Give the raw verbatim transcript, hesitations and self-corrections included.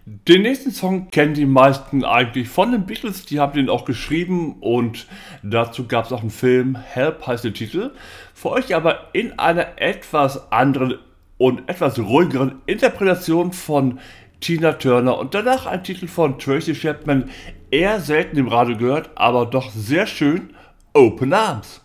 Den nächsten Song kennen die meisten eigentlich von den Beatles, die haben den auch geschrieben und dazu gab es auch einen Film, Help heißt der Titel. Für euch aber in einer etwas anderen und etwas ruhigeren Interpretation von Tina Turner und danach ein Titel von Tracy Chapman, eher selten im Radio gehört, aber doch sehr schön, Open Arms.